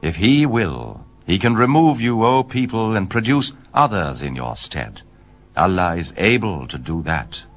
If he will, he can remove you, O people, and produce others in your stead. Allah is able to do that.